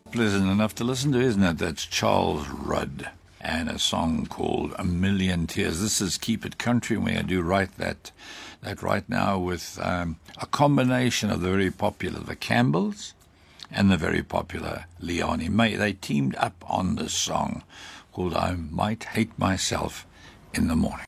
Pleasant enough to listen to, isn't it? That's Charles Rudd and a song called A Million Tears. This is Keep It Country, and we're going to do that right now with a combination of the very popular The Campbells and the very popular Leone May. They teamed up on this song called I Might Hate Myself in the Morning.